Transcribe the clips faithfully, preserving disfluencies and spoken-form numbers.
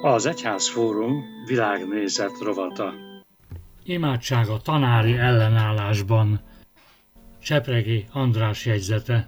Az Egyházfórum világnézet rovata. Imádság a tanári ellenállásban. Csepregi András jegyzete.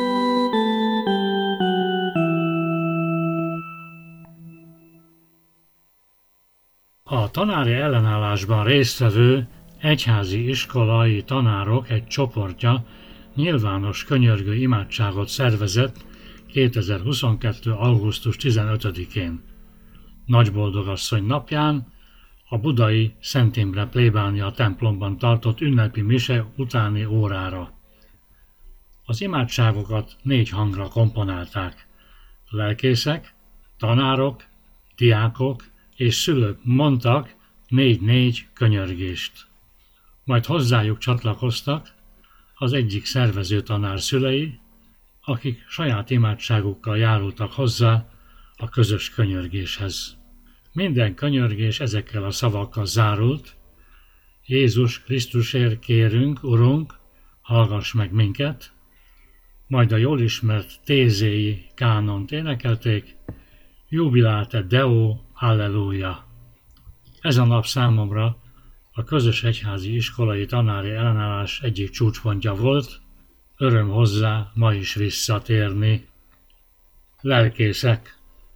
A tanári ellenállásban résztvevő egyházi iskolai tanárok egy csoportja nyilvános könyörgő imádságot szervezett kétezer-huszonkettő. augusztus tizenötödikén. Nagyboldogasszony napján a budai Szent Imre plébánia templomban tartott ünnepi mise utáni órára. Az imádságokat négy hangra komponálták. Lelkészek, tanárok, diákok és szülők mondtak négy-négy könyörgést. Majd hozzájuk csatlakoztak az egyik szervező tanár szülei, akik saját imádságukkal járultak hozzá a közös könyörgéshez. Minden könyörgés ezekkel a szavakkal zárult: Jézus Krisztusért kérünk, Urunk, hallgass meg minket. Majd a jól ismert tézéi kánont énekelték: Jubilate Deo, Alleluja. Ez a nap számomra a közös egyházi iskolai tanári ellenállás egyik csúcspontja volt, öröm hozzá ma is visszatérni. Lelkészek.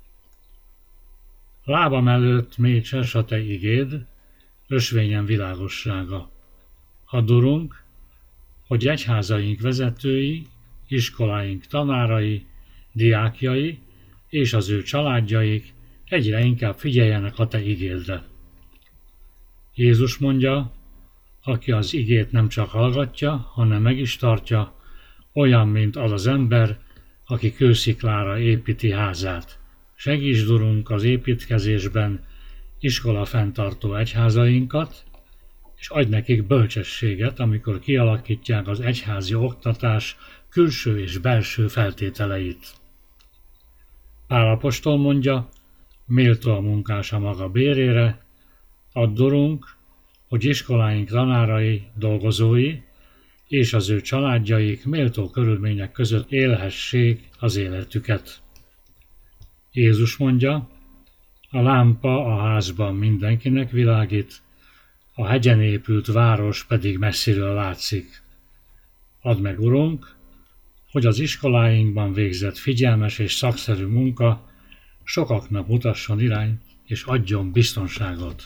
Lábam előtt mécses a te igéd, ösvényem világossága. Add, Urunk, hogy egyházaink vezetői, iskoláink tanárai, diákjai és az ő családjaik egyre inkább figyeljenek a te igédre. Jézus mondja, aki az igét nem csak hallgatja, hanem meg is tartja, olyan, mint az az ember, aki kősziklára építi házát. Segítsd, Urunk, az építkezésben iskola fenntartó egyházainkat, és adj nekik bölcsességet, amikor kialakítják az egyházi oktatás külső és belső feltételeit. Pál apostol mondja, méltó a munkás a maga bérére, add, Urunk, hogy iskoláink tanárai, dolgozói és az ő családjaik méltó körülmények között élhessék az életüket. Jézus mondja, a lámpa a házban mindenkinek világít, a hegyen épült város pedig messziről látszik. Add meg, Urunk, hogy az iskoláinkban végzett figyelmes és szakszerű munka sokaknak mutasson irányt és adjon biztonságot.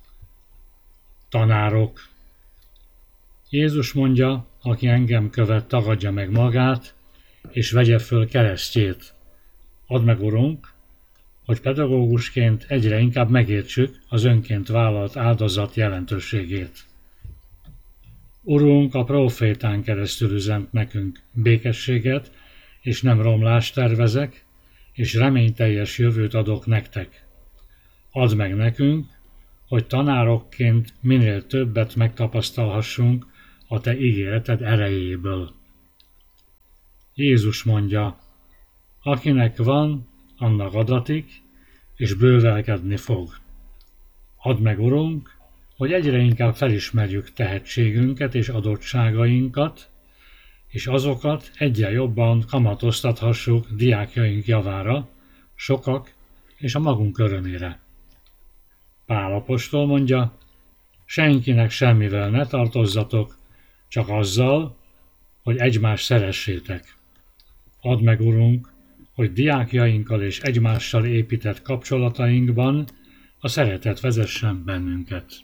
Tanárok. Jézus mondja, aki engem követ, tagadja meg magát, és vegye föl keresztjét. Add meg, Urunk, hogy pedagógusként egyre inkább megértsük az önként vállalt áldozat jelentőségét. Urunk a prófétán keresztül üzent nekünk békességet, és nem romlást tervezek, és reményteljes jövőt adok nektek. Add meg nekünk, hogy tanárokként minél többet megtapasztalhassunk a te ígéreted erejéből. Jézus mondja, akinek van, annak adatik, és bővelkedni fog. Add meg, Urunk, hogy egyre inkább felismerjük tehetségünket és adottságainkat, és azokat egyre jobban kamatoztathassuk diákjaink javára, sokak és a magunk örömére. Pál apostol mondja, senkinek semmivel ne tartozzatok, csak azzal, hogy egymást szeressétek. Add meg, Urunk, hogy diákjainkkal és egymással épített kapcsolatainkban a szeretet vezessen bennünket.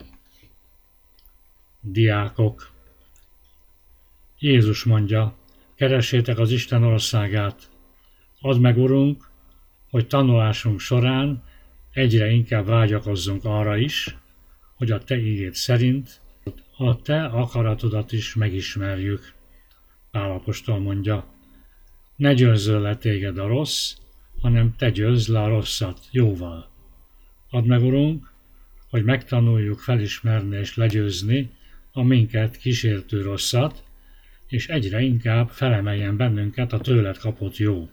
Diákok. Jézus mondja, keressétek az Isten országát. Add meg, Urunk, hogy tanulásunk során egyre inkább vágyakozzunk arra is, hogy a te igéd szerint a te akaratodat is megismerjük. Pál apostol mondja, ne győzzön le téged a rossz, hanem te győzz le a rosszat jóval. Add meg, Urunk, hogy megtanuljuk felismerni és legyőzni a minket kísértő rosszat, és egyre inkább felemeljen bennünket a tőled kapott jó.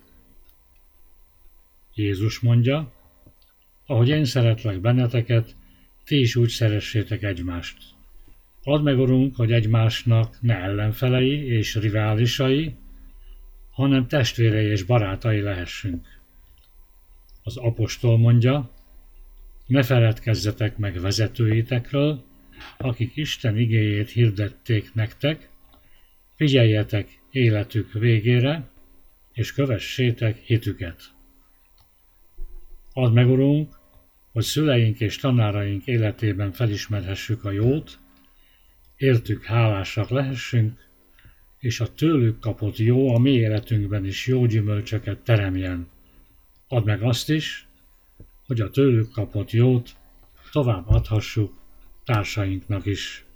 Jézus mondja, ahogy én szeretlek benneteket, ti is úgy szeressétek egymást. Add meg, Urunk, hogy egymásnak ne ellenfelei és riválisai, hanem testvérei és barátai lehessünk. Az apostol mondja, Ne feledkezzetek meg vezetőitekről, akik Isten igéjét hirdették nektek, figyeljetek életük végére, és kövessétek hitüket. Add meg, Urunk, hogy szüleink és tanáraink életében felismerhessük a jót, értük hálásak lehessünk, és a tőlük kapott jó a mi életünkben is jó gyümölcsöket teremjen. Add meg azt is, hogy a tőlük kapott jót tovább adhassuk társainknak is.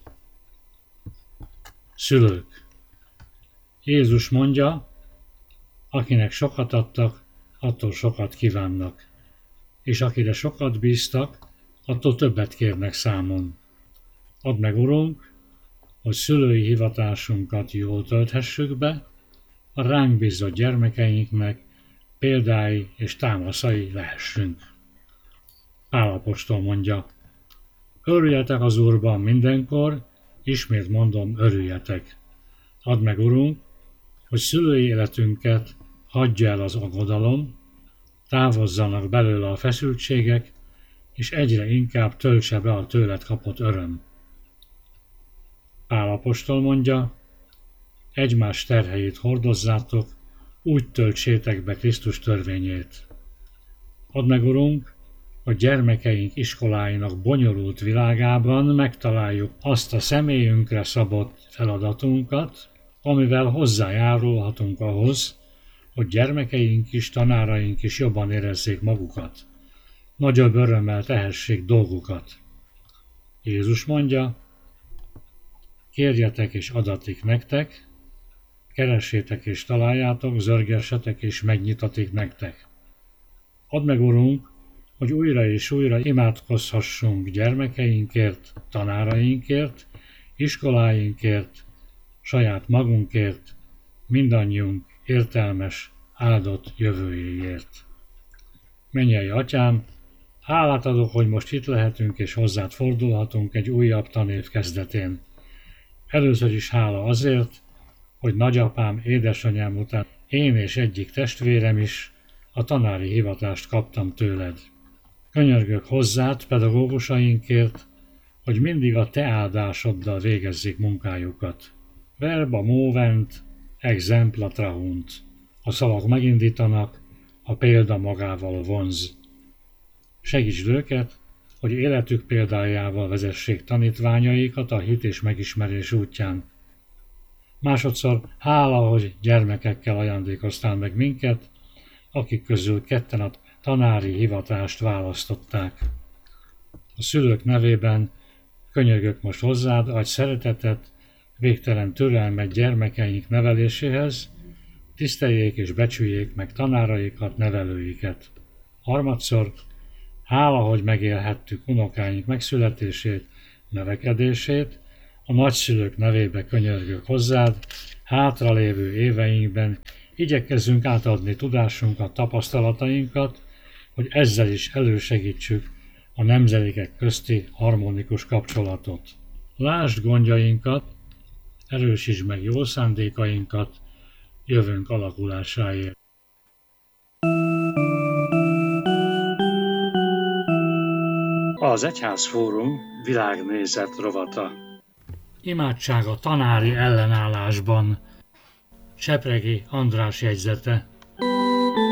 Szülők. Jézus mondja, akinek sokat adtak, attól sokat kívánnak, és akire sokat bíztak, attól többet kérnek számon. Add meg, Urunk, hogy szülői hivatásunkat jól tölthessük be, a ránk bízott gyermekeinknek példái és támaszai lehessünk. Pál apostol mondja, örüljetek az Úrban mindenkor, ismét mondom, örüljetek. Add meg, Urunk, hogy szülői életünket hagyja el az aggodalom, távozzanak belőle a feszültségek, és egyre inkább töltse be a tőled kapott öröm. Pál apostol mondja, egymás terheit hordozzátok, úgy töltsétek be Krisztus törvényét. Add meg, Urunk, hogy gyermekeink iskoláinak bonyolult világában megtaláljuk azt a személyünkre szabott feladatunkat, amivel hozzájárulhatunk ahhoz, hogy gyermekeink is, tanáraink is jobban érezzék magukat. Nagyobb örömmel tehessék dolgukat. Jézus mondja, kérjetek és adatik nektek, keressétek és találjátok, zörgessetek és megnyitatik nektek. Add meg, Urunk, hogy újra és újra imádkozhassunk gyermekeinkért, tanárainkért, iskoláinkért, saját magunkért, mindannyiunk értelmes, áldott jövőjéért. Mennyei Atyám, hálát adok, hogy most itt lehetünk és hozzád fordulhatunk egy újabb tanév kezdetén. Először is hála azért, hogy nagyapám, édesanyám után én és egyik testvérem is a tanári hivatást kaptam tőled. Könyörgök hozzád pedagógusainkért, hogy mindig a te áldásoddal végezzék munkájukat. Verba movent, exempla trahunt. A szavak megindítanak, a példa magával vonz. Segítsd őket, hogy életük példájával vezessék tanítványaikat a hit és megismerés útján. Másodszor hála, hogy gyermekekkel ajándékoztál meg minket, akik közül ketten a tanári hivatást választották. A szülők nevében könyörgök most hozzád, adj szeretetet, végtelen türelmet gyermekeink neveléséhez, tiszteljék és becsüljék meg tanáraikat, nevelőiket. Harmadszor, hála, hogy megélhettük unokáink megszületését, növekedését, a nagyszülők nevébe könyörgök hozzád, hátralévő éveinkben igyekezzünk átadni tudásunkat, tapasztalatainkat, hogy ezzel is elősegítsük a nemzedékek közti harmonikus kapcsolatot. Lásd gondjainkat, erősítsd meg jó szándékainkat jövőnk alakulásáért. Az Egyházfórum világnézet rovata. Imádság a tanári ellenállásban. Csepregi András jegyzete.